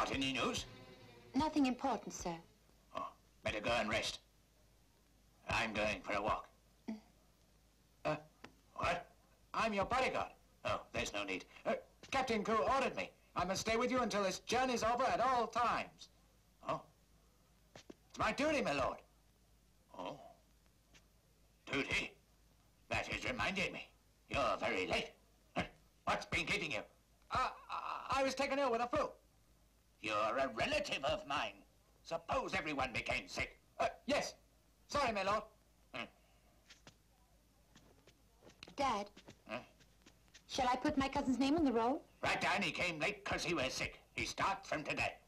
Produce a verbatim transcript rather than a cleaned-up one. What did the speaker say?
What, any news? Nothing important, sir. Oh, better go and rest. I'm going for a walk. Mm. Uh, what? I'm your bodyguard. Oh, there's no need. Uh, Captain Crew ordered me. I must stay with you until this journey's over at all times. Oh. It's my duty, my lord. Oh. Duty? That has reminded me. You're very late. What's been keeping you? Uh, I was taken ill with a flu. You're a relative of mine. Suppose everyone became sick. Uh, yes. Sorry, my lord. Hmm. Dad. Huh? Shall I put my cousin's name on the roll? Right down, he came late because he was sick. He starts from today.